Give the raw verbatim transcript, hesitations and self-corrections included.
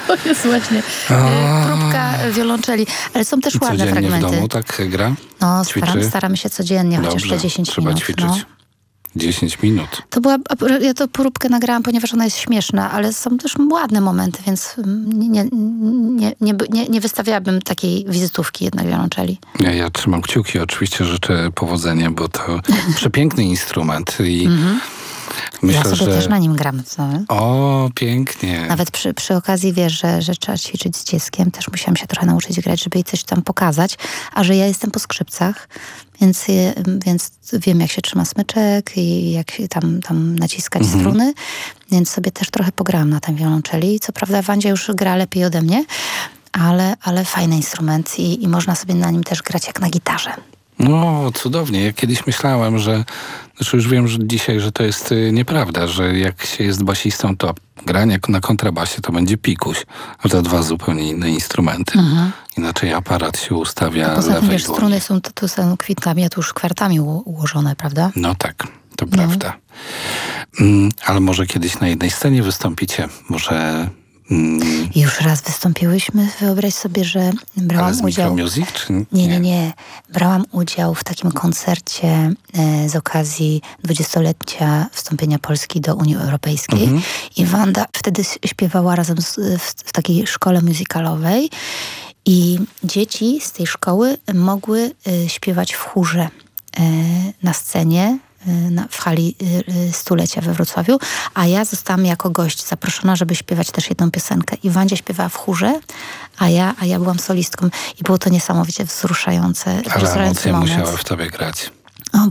To jest właśnie o. próbka wiolonczeli. Ale są też I ładne codziennie fragmenty. w domu tak gra? No, staram, staramy się codziennie, Dobrze, chociaż te dziesięć trzeba minut. ćwiczyć. No. dziesięć minut. To była, ja to poróbkę nagrałam, ponieważ ona jest śmieszna, ale są też ładne momenty, więc nie, nie, nie, nie, nie, nie wystawiałabym takiej wizytówki jednak wiolonczeli. Ja, ja trzymam kciuki, oczywiście życzę powodzenia, bo to przepiękny instrument i mm-hmm. myślę, ja sobie że... też na nim gram. Co? O, pięknie. Nawet przy, przy okazji, wiesz, że, że trzeba ćwiczyć z dzieckiem, też musiałam się trochę nauczyć grać, żeby jej coś tam pokazać, a że ja jestem po skrzypcach, więc, więc wiem, jak się trzyma smyczek i jak się tam, tam naciskać mhm. struny, więc sobie też trochę pograłam na tym wiolonczeli. Co prawda Wandzia już gra lepiej ode mnie, ale, ale fajny instrument i, i można sobie na nim też grać jak na gitarze. No, cudownie. Ja kiedyś myślałem, że, znaczy już wiem, że dzisiaj, że to jest y, nieprawda, że jak się jest basistą, to granie na kontrabasie to będzie pikuś. A to dwa zupełnie inne instrumenty. Mhm. Inaczej aparat się ustawia poza lewej tym, wiesz, dłoni. struny są, to, to są kwitami, a tu już kwartami u, ułożone, prawda? No tak, to no. prawda. Mm, ale może kiedyś na jednej scenie wystąpicie, może... Mm. Już raz wystąpiłyśmy, wyobraź sobie, że brałam Ale z udział... Micromusic, czy nie? Nie, nie, nie. Brałam udział w takim koncercie e, z okazji dwudziestolecia wstąpienia Polski do Unii Europejskiej. Mhm. I Wanda wtedy śpiewała razem z, w, w takiej szkole musicalowej i dzieci z tej szkoły mogły e, śpiewać w chórze e, na scenie, Na, w hali stulecia we Wrocławiu, a ja zostałam jako gość zaproszona, żeby śpiewać też jedną piosenkę. I Wandzia śpiewała w chórze, a ja, a ja byłam solistką. I było to niesamowicie wzruszające. Ale emocja moment. musiała w tobie grać.